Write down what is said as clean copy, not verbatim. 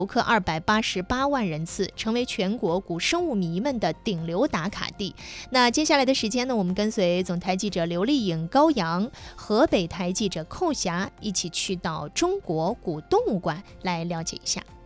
游客288万人次，成为全国古生物迷们的顶流打卡地。那接下来的时间呢，我们跟随总台记者刘丽颖、高阳，河北台记者寇霞一起去到中国古动物馆来了解一下。